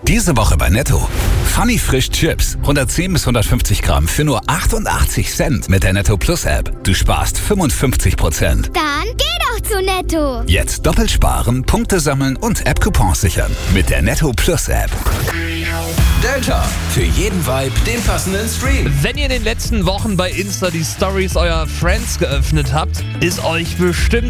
Diese Woche bei Netto. Funny Frisch Chips. 110 bis 150 Gramm für nur 88 Cent mit der Netto Plus App. Du sparst 55%. Dann geh doch zu Netto. Jetzt doppelt sparen, Punkte sammeln und App-Coupons sichern. Mit der Netto Plus App. Delta. Für jeden Vibe den passenden Stream. Wenn ihr in den letzten Wochen bei Insta die Stories eurer Friends geöffnet habt, ist euch bestimmt